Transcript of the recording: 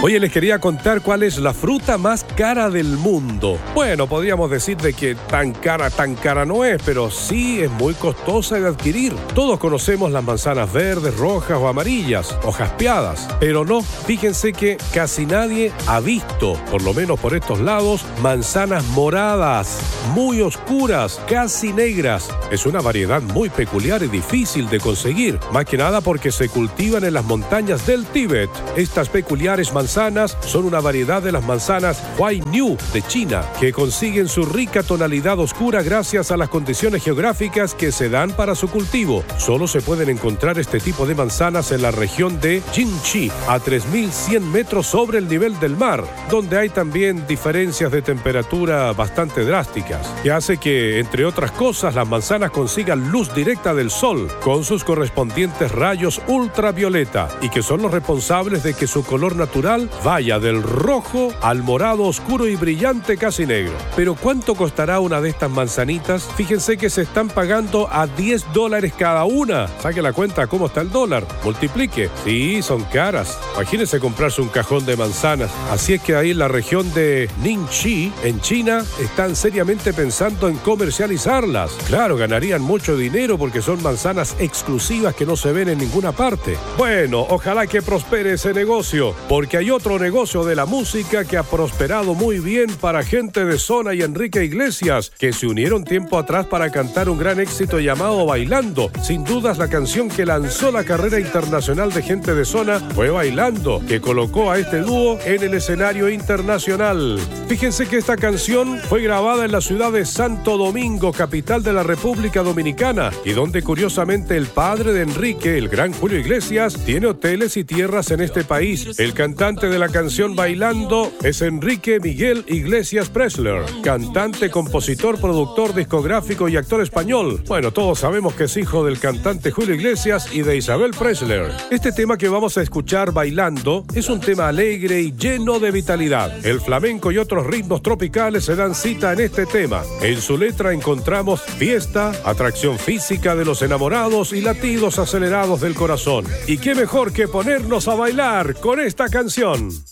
Oye, les quería contar cuál es la fruta más cara del mundo. Bueno, podríamos decir de que tan cara no es, pero sí es muy costosa de adquirir. Todos conocemos las manzanas verdes, rojas o amarillas, o jaspeadas, pero no, fíjense que casi nadie ha visto, por lo menos por estos lados, manzanas moradas, muy oscuras, casi negras. Es una variedad muy peculiar y difícil de conseguir, más que nada porque se cultivan en las montañas del Tíbet. Estas peculiares manzanas son una variedad de las manzanas Huainyu de China, que consiguen su rica tonalidad oscura gracias a las condiciones geográficas que se dan para su cultivo. Solo se pueden encontrar este tipo de manzanas en la región de Jinchi, a 3.100 metros sobre el nivel del mar, donde hay también diferencias de temperatura bastante drásticas, que hace que, entre otras cosas, las manzanas consigan luz directa del sol, con sus correspondientes rayos ultravioleta, y que son los responsables de que su color natural vaya del rojo al morado oscuro y brillante casi negro. Pero ¿cuánto costará una de estas manzanitas? Fíjense que se están pagando a $10 cada una. Saque la cuenta cómo está el dólar. Multiplique. Sí, son caras. Imagínense comprarse un cajón de manzanas. Así es que ahí en la región de Ningxi, en China, están seriamente pensando en comercializarlas. Claro, ganarían mucho dinero porque son manzanas exclusivas que no se ven en ninguna parte. Bueno, ojalá que prospere ese negocio, porque hay otro negocio de la música que ha prosperado muy bien para Gente de Zona y Enrique Iglesias, que se unieron tiempo atrás para cantar un gran éxito llamado Bailando. Sin dudas, la canción que lanzó la carrera internacional de Gente de Zona fue Bailando, que colocó a este dúo en el escenario internacional. Fíjense que esta canción fue grabada en la ciudad de Santo Domingo, capital de la República Dominicana, y donde curiosamente el padre de Enrique, el gran Julio Iglesias, tiene hoteles y tierras en este país. El cantante de la canción Bailando es Enrique Miguel Iglesias Presler, cantante, compositor, productor discográfico y actor español. Bueno, todos sabemos que es hijo del cantante Julio Iglesias y de Isabel Presler. Este tema que vamos a escuchar, Bailando, es un tema alegre y lleno de vitalidad. El flamenco y otros ritmos tropicales se dan cita en este tema. En su letra encontramos fiesta, atracción física de los enamorados y latidos acelerados del corazón. Y qué mejor que ponernos a bailar con esta canción.